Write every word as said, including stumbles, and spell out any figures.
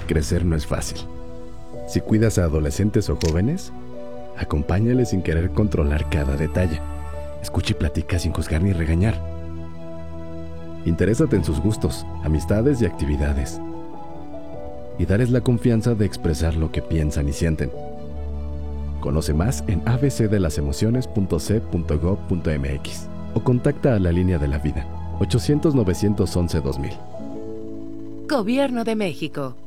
Crecer no es fácil. Si cuidas a adolescentes o jóvenes, acompáñales sin querer controlar cada detalle. Escucha y platica sin juzgar ni regañar. Interésate en sus gustos, amistades y actividades. Y dales la confianza de expresar lo que piensan y sienten. Conoce más en a b c de las emociones punto c punto gov punto m x o contacta a la Línea de la Vida, ochocientos, novecientos once, dos mil. Gobierno de México.